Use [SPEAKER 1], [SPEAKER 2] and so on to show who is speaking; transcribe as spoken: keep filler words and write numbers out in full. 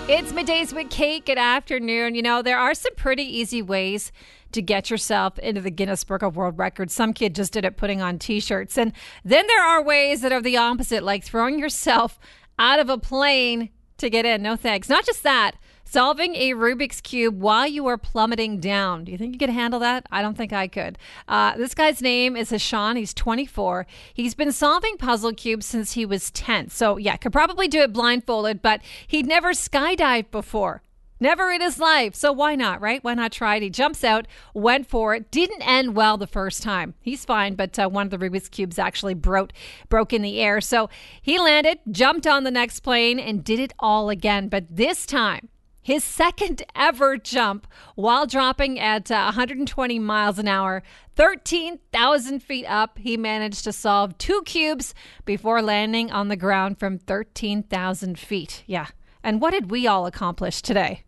[SPEAKER 1] It's Middays with Kate. Good afternoon. You know, there are some pretty easy ways to get yourself into the Guinness Book of World Records. Some kid just did it putting on T-shirts. And then there are ways that are the opposite, like throwing yourself out of a plane to get in. No thanks. Not just that. Solving a Rubik's Cube while you are plummeting down. Do you think you could handle that? I don't think I could. Uh, this guy's name is Hashan. He's twenty-four. He's been solving puzzle cubes since he was ten. So yeah, could probably do it blindfolded, but he'd never skydived before. Never in his life. So why not, right? Why not try it? He jumps out, went for it. Didn't end well the first time. He's fine, but uh, one of the Rubik's Cubes actually broke, broke in the air. So he landed, jumped on the next plane, and did it all again. But this time, his second ever jump while dropping at uh, one hundred twenty miles an hour, thirteen thousand feet up, he managed to solve two cubes before landing on the ground from thirteen thousand feet. Yeah. And what did we all accomplish today?